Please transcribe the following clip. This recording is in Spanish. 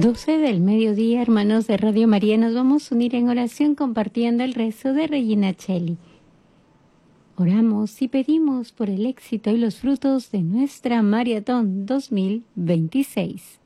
12 del mediodía, hermanos de Radio María, nos vamos a unir en oración compartiendo el rezo de Regina Coeli. Oramos y pedimos por el éxito y los frutos de nuestra Maratón 2026.